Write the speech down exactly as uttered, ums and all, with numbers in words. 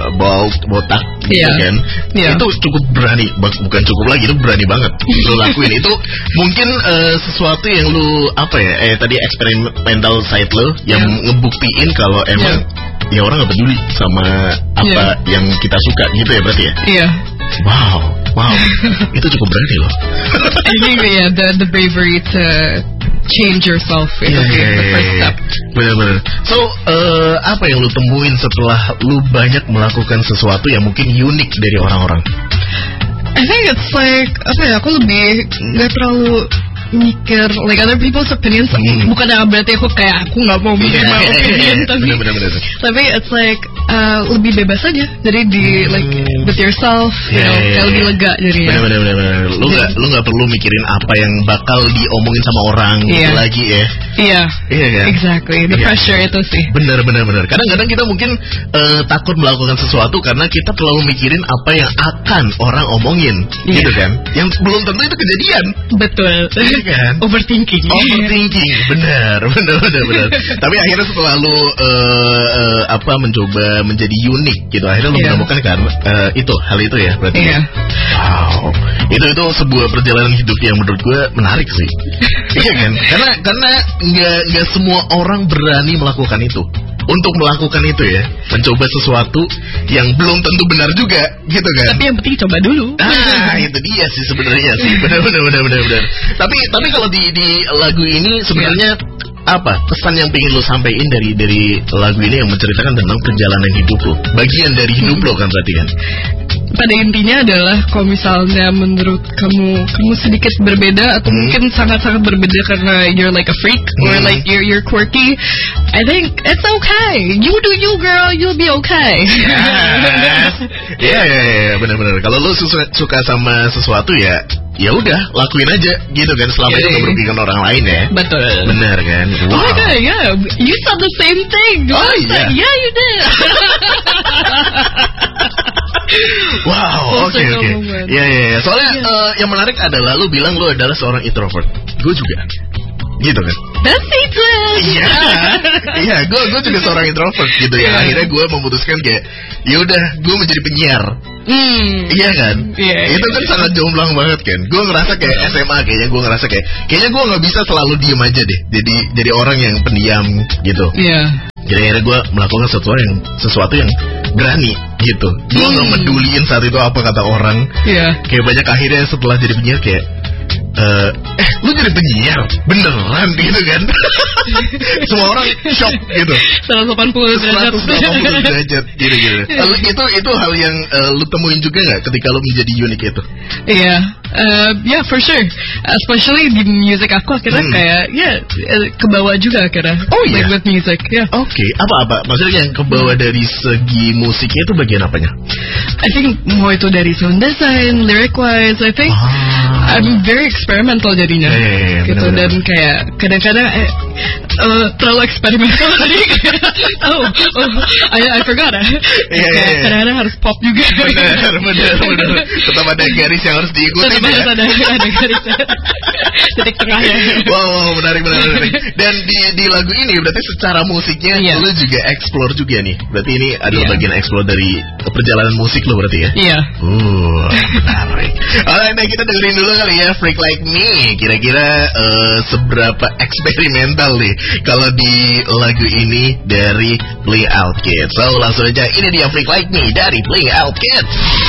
bald, botak, gitu yeah. kan. Yeah. Itu cukup berani, bukan cukup lagi, itu berani banget lu lakuin. Itu mungkin uh, sesuatu yang lu apa ya? Eh tadi experimental side lu yang yeah. ngebuktiin kalau emang yeah. ya orang nggak peduli sama apa yeah. yang kita suka gitu ya berarti ya. Iya. Yeah. Wow, wow, itu cukup berani loh. I think yeah, the the bravery to change yourself is yeah, yeah, the first step. Benar-benar. So, uh, apa yang lu temuin setelah lu banyak melakukan sesuatu yang mungkin unik dari orang-orang? I think it's like apa ya? Aku lebih nggak terlalu mikir like other people's opinions. Hmm. Bukan berarti aku kayak aku nggak mau mikir yeah, my yeah, opinion, yeah, yeah. tapi bener, bener, bener. tapi it's like uh, lebih bebas aja. Jadi di like with yourself, you yeah, know, yeah, kayak lebih yeah. lega jadinya. Bener, bener, bener. Lu nggak lu nggak perlu mikirin apa yang bakal diomongin sama orang yeah. gitu lagi ya. Iya. Yeah. Iya yeah, kan? Exactly. The yeah. pressure itu sih. Bener, bener, bener. Kadang-kadang kita mungkin uh, takut melakukan sesuatu karena kita terlalu mikirin apa yang akan orang omongin, yeah. gitu kan? Yang belum tentu itu kejadian. Betul. Iya kan? Overthinking. Overthinking, benar, benar, benar, benar. Tapi akhirnya setelah lu uh, uh, apa mencoba menjadi unik gitu, akhirnya lu yeah. menemukan kan uh, itu hal itu ya berarti. Yeah. Wow, itu itu sebuah perjalanan hidup yang menurut gue menarik sih. Iya kan? Karena karena nggak nggak semua orang berani melakukan itu. Untuk melakukan itu ya, mencoba sesuatu yang belum tentu benar juga, gitu kan? Tapi yang penting coba dulu. Ah, itu dia sih sebenarnya sih, benar, benar, benar, benar, benar. Tapi tapi kalau di di lagu ini sebenarnya yeah. apa pesan yang pengen lo sampaikan dari dari lagu ini yang menceritakan tentang perjalanan hidup lo, bagian dari hidup lo kan berarti kan? Pada intinya adalah kalau misalnya menurut kamu kamu sedikit berbeda atau hmm. mungkin sangat-sangat berbeda karena you're like a freak hmm. or like you're you're quirky, I think it's okay. You do you girl, you'll be okay. Iya iya iya benar-benar. Kalau lo suka, suka sama sesuatu ya ya udah lakuin aja gitu kan, selama yeah, itu nggak merugikan orang lain ya. Betul. Benar kan? Wow. Oh my god, yeah, you said the same thing. Oh iya. Yeah. yeah, you did. Wow, oke oke. Okay, okay. Ya ya ya. Soalnya yeah. uh, yang menarik adalah lu bilang lu adalah seorang introvert. Gue juga. Gitu kan? That's it. Iya. Iya, gue gue juga seorang introvert gitu ya. Yeah. Akhirnya gue memutuskan kayak ya udah gue menjadi penyiar. Hmm. Iya kan? Yeah, itu kan yeah. sangat jomplang banget kan. Gue ngerasa kayak S M A kayaknya gue ngerasa kayak kayaknya gue nggak bisa selalu diem aja deh. Jadi jadi orang yang pendiam gitu. Iya. Yeah. Jadi akhirnya gue melakukan sesuatu yang sesuatu yang berani gitu. Gue nggak hmm. meduliin saat itu apa kata orang. Iya. Yeah. Kayak banyak akhirnya setelah jadi penyiar kayak Uh, eh lu jadi penyiar beneran gitu kan. Semua orang shock gitu. seratus delapan puluh derajat gitu-gitu. Lalu itu itu hal yang uh, lu temuin juga nggak ketika lu menjadi unik itu? Iya, yeah. uh, yeah for sure. Especially di music aku akhirnya hmm. kayak ya yeah, kebawa juga akhirnya. Oh iya. Like with music, ya. Yeah. Oke, okay. apa-apa? Maksudnya yang kebawa dari segi musiknya itu bagian apanya? I think mau itu dari sound design, lyric wise, I think ah. I'm very eksperimental jadinya, yeah, yeah, yeah, gitu bener, dan bener. Kayak kadang-kadang eh, uh, terlalu eksperimental jadi oh, oh I, I forgot ah, yeah, yeah, yeah. kadang-kadang harus pop juga. Benar, benar, benar. Tetap ada garis yang harus diikuti. Tetap harus ya? ada, ada garis titik tengahnya. Wow, wow, menarik, menarik, menarik. Dan di di lagu ini berarti secara musiknya yeah. lu juga explore juga nih. Berarti ini adalah yeah. bagian explore dari perjalanan musik lo berarti ya? Iya. Yeah. Uh, menarik. Alright, nah kita dengerin dulu kali ya Freak Like Me. Kira-kira uh, seberapa eksperimental nih kalau di lagu ini dari Bling Out Kids. So langsung aja, ini dia Freak Like Me dari Bling Out Kids.